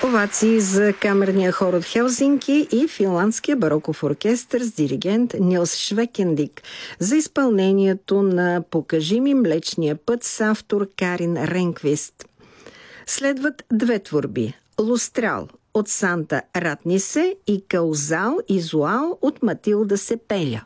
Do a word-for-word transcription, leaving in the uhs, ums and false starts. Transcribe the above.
Овации за камерния хор от Хелзинки и финландския бароков оркестър с диригент Нилс Швекендик за изпълнението на "Покажи ми Млечния път" с автор Карин Ренквист. Следват две творби – "Лустрал" от Санта Ратнисе и "Каузал и Зуал" от Матилда Сепеля.